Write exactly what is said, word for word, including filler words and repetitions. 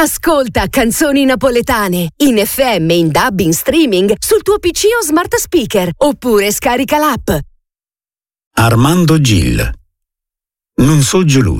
Ascolta canzoni napoletane in F M, in D A B, in streaming sul tuo P C o smart speaker, oppure scarica l'app. Armando Gil. Non so giù lui.